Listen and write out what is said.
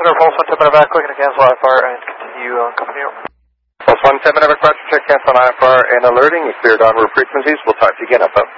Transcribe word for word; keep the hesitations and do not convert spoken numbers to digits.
Center, Pulse one seven back, looking to cancel I F R and continue on company out. Pulse one seven, departure check, cancel I F R and alerting. You cleared on route frequencies. We'll talk to you again up up.